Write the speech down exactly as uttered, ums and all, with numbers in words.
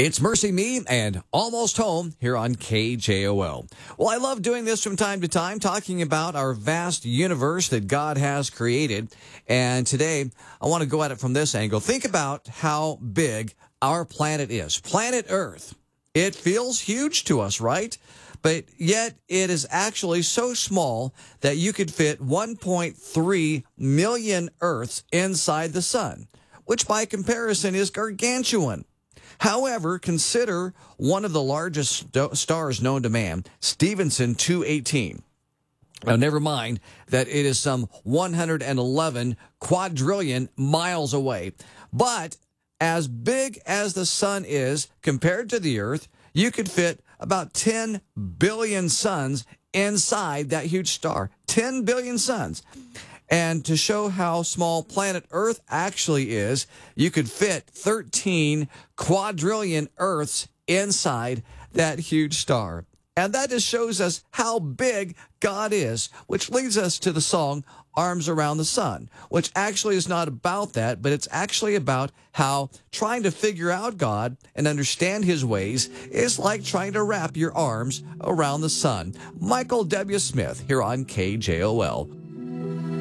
It's Mercy Me and Almost Home here on K J O L. Well, I love doing this from time to time, talking about our vast universe that God has created. And today, I want to go at it from this angle. Think about how big our planet is. Planet Earth. It feels huge to us, right? But yet it is actually so small that you could fit one point three million Earths inside the sun, which by comparison is gargantuan. However, consider one of the largest st- stars known to man, Stephenson two eighteen. Now, never mind that it is some one hundred eleven quadrillion miles away. But as big as the sun is compared to the Earth, you could fit about ten billion suns inside that huge star. ten billion suns. And to show how small planet Earth actually is, you could fit thirteen quadrillion Earths inside that huge star. And that just shows us how big God is, which leads us to the song Arms Around the Sun, which actually is not about that, but it's actually about how trying to figure out God and understand his ways is like trying to wrap your arms around the sun. Michael W. Smith here on K J O L.